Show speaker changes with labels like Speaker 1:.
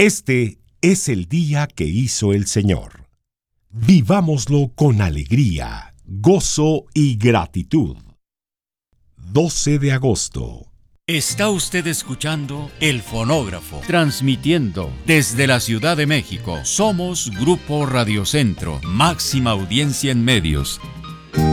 Speaker 1: Este es el día que hizo el Señor. Vivámoslo con alegría, gozo y gratitud. 12 de agosto.
Speaker 2: Está usted escuchando El Fonógrafo, transmitiendo desde la Ciudad de México. Somos Grupo Radio Centro, máxima audiencia en medios.